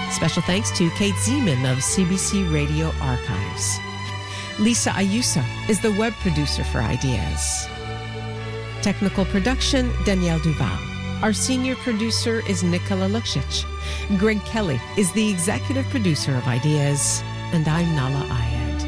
Special thanks to Kate Zeman of CBC Radio Archives. Lisa Ayuso is the web producer for Ideas. Technical production, Danielle Duval. Our senior producer is Nicola Luksic. Greg Kelly is the executive producer of Ideas, and I'm Nala Aya.